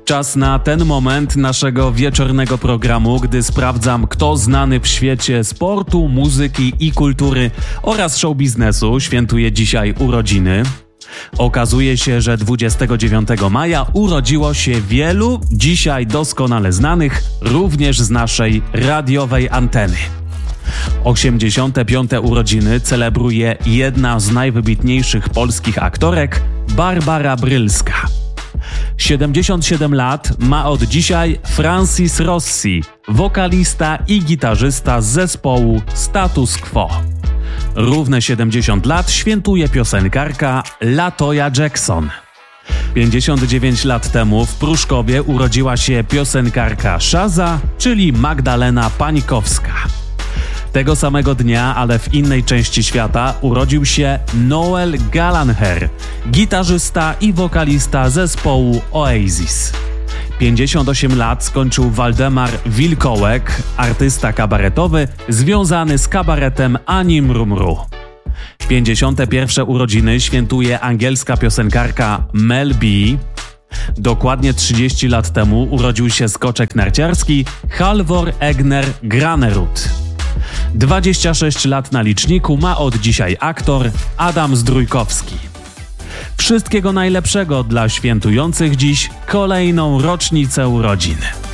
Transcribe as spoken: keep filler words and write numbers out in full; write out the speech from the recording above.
Czas na ten moment naszego wieczornego programu, gdy sprawdzam, kto znany w świecie sportu, muzyki i kultury oraz show biznesu świętuje dzisiaj urodziny. Okazuje się, że dwudziestego dziewiątego maja urodziło się wielu dzisiaj doskonale znanych, również z naszej radiowej anteny. osiemdziesiąte piąte urodziny celebruje jedna z najwybitniejszych polskich aktorek, Barbara Brylska. siedemdziesiąt siedem lat ma od dzisiaj Francis Rossi, wokalista i gitarzysta z zespołu Status Quo. Równe siedemdziesiąt lat świętuje piosenkarka LaToya Jackson. pięćdziesiąt dziewięć lat temu w Pruszkowie urodziła się piosenkarka Shaza, czyli Magdalena Pańkowska. Tego samego dnia, ale w innej części świata, urodził się Noel Gallagher, gitarzysta i wokalista zespołu Oasis. pięćdziesiąt osiem lat skończył Waldemar Wilkołek, artysta kabaretowy związany z kabaretem Ani Mrumru. pięćdziesiąte pierwsze urodziny świętuje angielska piosenkarka Mel B. Dokładnie trzydzieści lat temu urodził się skoczek narciarski Halvor Egner Granerud. dwadzieścia sześć lat na liczniku ma od dzisiaj aktor Adam Zdrójkowski. Wszystkiego najlepszego dla świętujących dziś kolejną rocznicę urodzin.